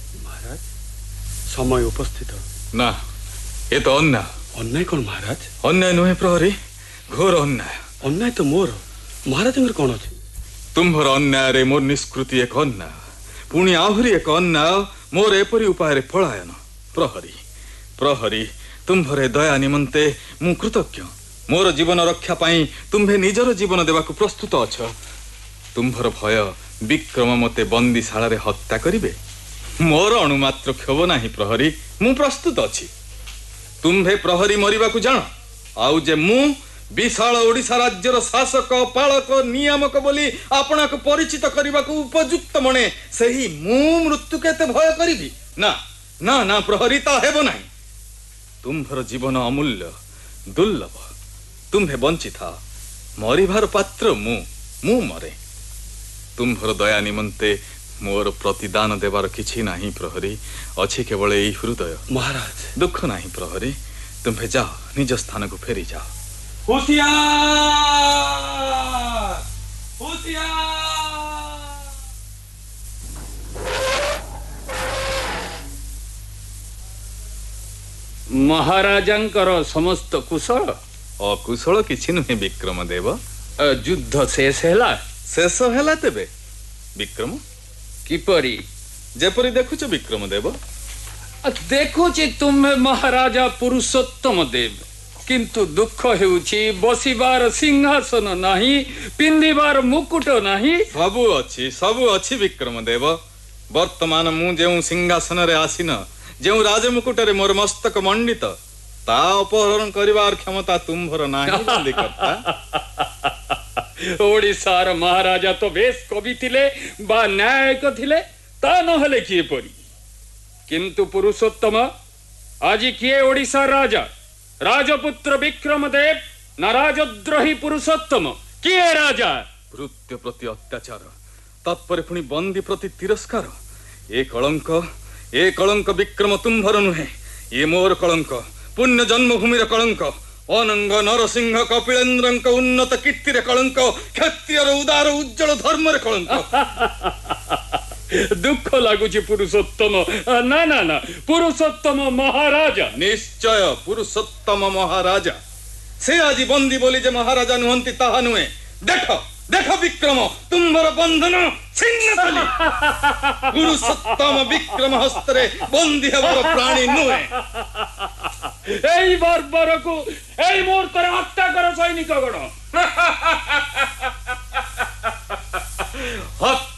महाराज समय उपस्थित ना ये तो अन्याय। अन्याय कौन महाराज? अन्याय नुहे प्रहरी, घोर अन्याय। अन्याय तो मोर महाराज कौन अच्छे? तुम्भर अन्याय रे मोर निष्कृति एक अन्याय, पुणी आहुरी एक अन्याय मोर एपरी उपाय पलायन। प्रहरी प्रहरी तुम्भरे दया निमंते मु कृतज्ञ। मोर जीवन रक्षा पाई तुम्भे निजर जीवन देवाक प्रस्तुत अछ। तुम्भर भय विक्रम मते बंदीशाला रे हत्या करिवे, मोर अणुमात्र क्षोभ नाही। प्रहरी मु प्रस्तुत अछि। तुम्भे प्रहरी मरिबाकू जान, आउ जे मु विशाल ओडिशा राज्यर शासक पालक नियामक बोली आपणाक परिचित करबाकू उपयुक्त मने सही मु मृत्यु केते भय करिबी? ना ना ना प्रहरी, ता हेबो नाही। तुम्भर जीवन अमूल्य दुर्लभ, तुम्भे बंची था, मरिभार पात्र मु मरे। तुम्भर दया निमंते मोर प्रतिदान देवार किछि नाही प्रहरी, अछि केवल एई हृदय। महाराज दुख नाही प्रहरी, तुम्भे जाओ निज स्थान को फेरी जाओ। होशियार होशियार। महाराजांकर समस्त कुशल? अकुशल किछि नुहे विक्रम देव। युद्ध शेष हैला? शेष हैला तेबे विक्रम। किपरि? जेपरि देखुछ विक्रम देव। देखुछि तुम्हें महाराजा पुरुषोत्तम देव, किंतु दुख हेउछि बसिबार सिंहासन नाही, पिंदिबार मुकुट नाही। सबु अछि विक्रम देव। वर्तमान मु जेउ सिंहासन रे आसीन, जेउ राजमुकुट रे मोर मस्तक मंडित, ता अपहरण करिवार क्षमता तुम्भर नाही बंदीकर्ता। ओडिशार महाराजा तो बेस कवि थिले बा न्यायिक थिले, ता नहले किए परी। किंतु पुरुषोत्तम आज किए ओडिशा राजा? राजपुत्र विक्रम देव न राजद्रोही पुरुषोत्तम किए राजा? भृत्य प्रति अत्याचार, तत्पर पुणी बंदी प्रति तिरस्कार। ए कलंक विक्रम तुम्भर नुहे, ये मोर कलंक, पुण्य जन्मभूमि कलंक, अनंग नरसिंह कपिलेन्द्रंक उन्नत कीर्ति रे कलंक, क्षत्रियर उदार उज्जवल धर्म रे कलंक। दुख लगुची पुरुषोत्तम। ना ना ना, पुरुषोत्तम महाराजा। निश्चय पुरुषोत्तम महाराजा। से आज बंदी बोली जे महाराजा नुहंती ताहा नुहे। देख देख विक्रम, तुम्भर बंधन छिन्न कली। पुरुषोत्तम विक्रम हस्तरे बंदी हेबर प्राणी नुहे। एई बर्बर को एई मुहूर्त रे हत्या कर सैनिक गण।